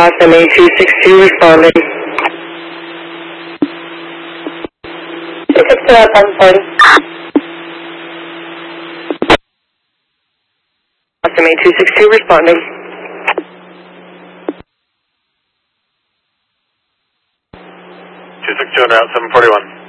Possum 8262 responding. 262 out 740. Possum 8262 responding. 262 route 741.